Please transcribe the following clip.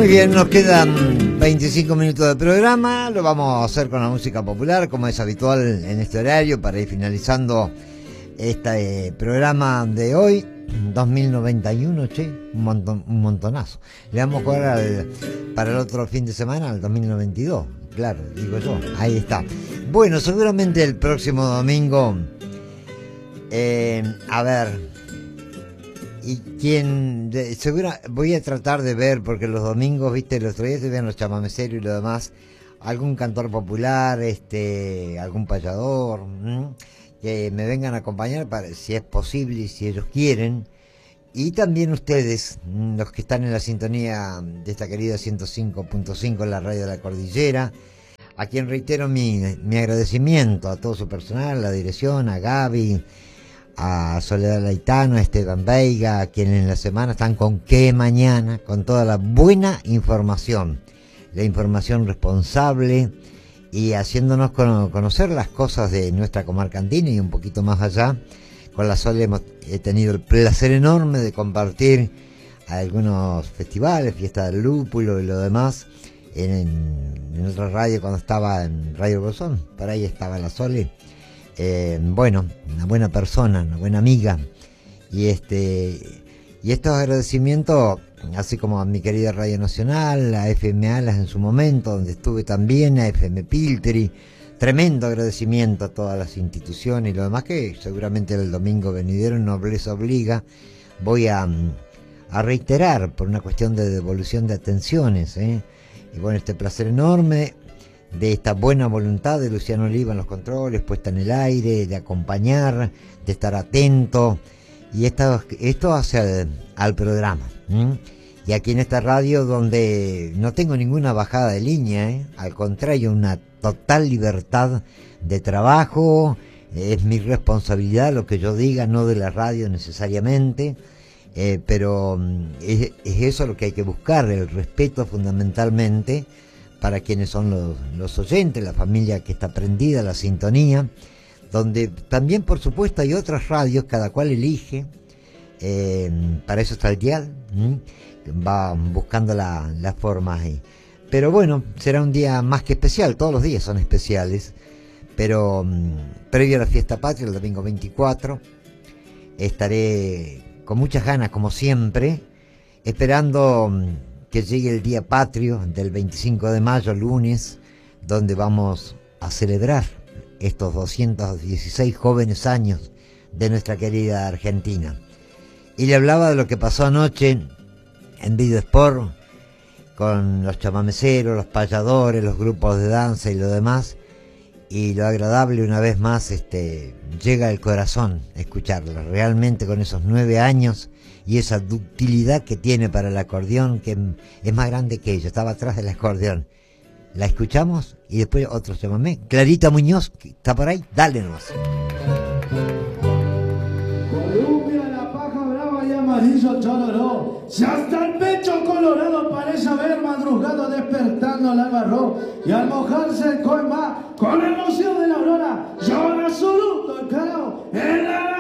Muy bien, nos quedan 25 minutos de programa, lo vamos a hacer con la música popular, como es habitual en este horario, para ir finalizando este programa de hoy, 2091, un montonazo. Le vamos a jugar para el otro fin de semana, al 2092, claro, digo yo, ahí está. Bueno, seguramente el próximo domingo, a ver... Y voy a tratar de ver, porque los domingos, viste, los otros días se vean los chamameceros y lo demás, algún cantor popular, algún payador, que me vengan a acompañar, si es posible y si ellos quieren. Y también ustedes, los que están en la sintonía de esta querida 105.5 en la radio de la Cordillera, a quien reitero mi agradecimiento a todo su personal, a la dirección, a Gaby, a Soledad Laitano, a Esteban Veiga, a quienes en la semana están con Qué Mañana, con toda la buena información, la información responsable y haciéndonos conocer las cosas de nuestra comarca andina y un poquito más allá. Con la Sole he tenido el placer enorme de compartir algunos festivales, fiesta del lúpulo y lo demás, en otra radio cuando estaba en Radio Bolsón, por ahí estaba la Sole. Bueno, una buena persona, una buena amiga, y estos agradecimientos, así como a mi querida Radio Nacional, a FM Alas en su momento, donde estuve también, a FM Pilteri, tremendo agradecimiento a todas las instituciones y lo demás, que seguramente el domingo venidero no les obliga, voy a reiterar por una cuestión de devolución de atenciones, y bueno, este placer enorme de esta buena voluntad de Luciano Oliva en los controles, puesta en el aire, de acompañar, de estar atento, y esto hace al programa, y aquí en esta radio donde no tengo ninguna bajada de línea, al contrario, una total libertad de trabajo, es mi responsabilidad lo que yo diga, no de la radio necesariamente, pero es eso lo que hay que buscar, el respeto fundamentalmente para quienes son los oyentes, la familia que está prendida, la sintonía, donde también por supuesto hay otras radios, cada cual elige, para eso está el dial, va buscando las formas ahí. Pero bueno, será un día más que especial, todos los días son especiales, pero previo a la fiesta patria, el domingo 24, estaré con muchas ganas, como siempre, esperando que llegue el día patrio del 25 de mayo, lunes, donde vamos a celebrar estos 216 jóvenes años de nuestra querida Argentina. Y le hablaba de lo que pasó anoche en Video Sport, con los chamameceros, los payadores, los grupos de danza y lo demás, y lo agradable una vez más llega al corazón escucharlo, realmente con esos 9 años y esa ductilidad que tiene para el acordeón, que es más grande que ella, estaba atrás del acordeón. La escuchamos y después otro chamamé. Clarita Muñoz, que está por ahí, dale nomás. Columbia, la paja brava y amarillo chororó, ya hasta el pecho colorado parece haber madrugado despertando la agarró, y al mojarse el cohen